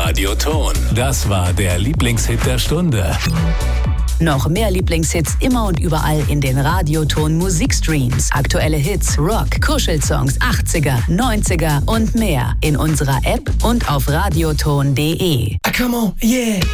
Radioton. Das war der Lieblingshit der Stunde. Noch mehr Lieblingshits immer und überall in den Radioton Musikstreams. Aktuelle Hits, Rock, Kuschelsongs, 80er, 90er und mehr in unserer App und auf radioton.de. Come on, yeah.